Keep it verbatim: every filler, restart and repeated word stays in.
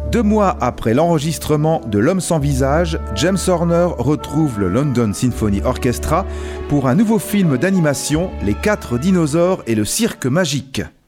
Deux mois après l'enregistrement de L'Homme sans visage, James Horner retrouve le London Symphony Orchestra pour un nouveau film d'animation, Les Quatre dinosaures et le cirque magique.